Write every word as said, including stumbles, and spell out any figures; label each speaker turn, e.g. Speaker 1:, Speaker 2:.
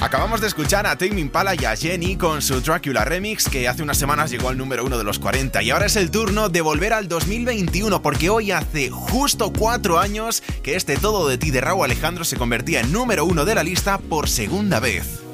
Speaker 1: Acabamos de escuchar a Tame Impala y a Jenny con su Dracula Remix, que hace unas semanas llegó al número uno de los cuarenta. Y ahora es el turno de volver al dos mil veintiuno, porque hoy hace justo cuatro años que este Todo de ti de Rauw Alejandro se convertía en número uno de la lista por segunda vez.